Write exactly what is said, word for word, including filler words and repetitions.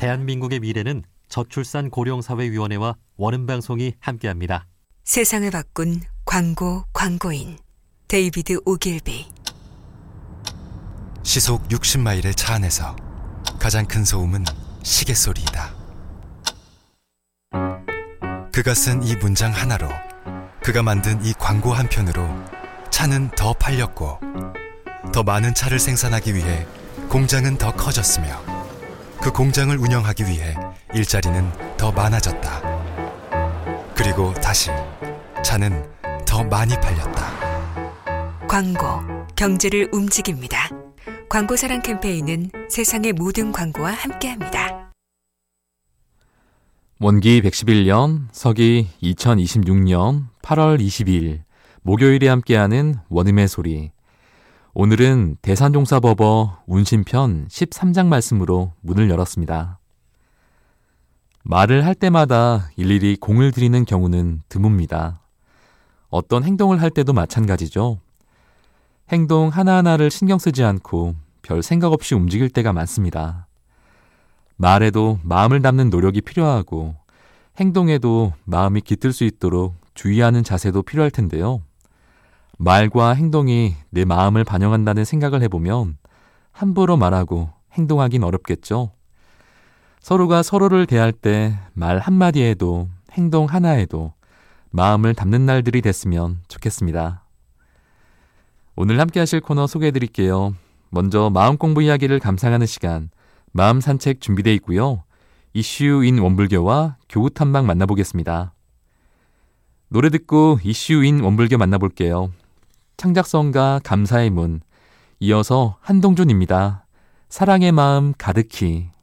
대한민국의 미래는 저출산 고령사회위원회와 원음방송이 함께합니다. 세상을 바꾼 광고 광고인 데이비드 오길비. 시속 육십 마일의 차 안에서 가장 큰 소음은 시계 소리이다. 그가 쓴 이 문장 하나로, 그가 만든 이 광고 한 편으로 차는 더 팔렸고, 더 많은 차를 생산하기 위해 공장은 더 커졌으며, 그 공장을 운영하기 위해 일자리는 더 많아졌다. 그리고 다시 차는 더 많이 팔렸다. 광고, 경제를 움직입니다. 광고사랑 캠페인은 세상의 모든 광고와 함께합니다. 원기 백십일 년, 서기 이천이십육 년 팔월 이십이일 목요일에 함께하는 원음의 소리. 오늘은 대산종사법어 운신편 십삼 장 말씀으로 문을 열었습니다. 말을 할 때마다 일일이 공을 들이는 경우는 드뭅니다. 어떤 행동을 할 때도 마찬가지죠. 행동 하나하나를 신경 쓰지 않고 별 생각 없이 움직일 때가 많습니다. 말에도 마음을 담는 노력이 필요하고, 행동에도 마음이 깃들 수 있도록 주의하는 자세도 필요할 텐데요. 말과 행동이 내 마음을 반영한다는 생각을 해보면 함부로 말하고 행동하긴 어렵겠죠. 서로가 서로를 대할 때 말 한마디에도 행동 하나에도 마음을 담는 날들이 됐으면 좋겠습니다. 오늘 함께 하실 코너 소개해드릴게요. 먼저 마음 공부 이야기를 감상하는 시간, 마음 산책 준비되어 있고요. 이슈인 원불교와 교우 탐방 만나보겠습니다. 노래 듣고 이슈인 원불교 만나볼게요. 창작성가 감사의 문, 이어서 한동준입니다. 사랑의 마음 가득히.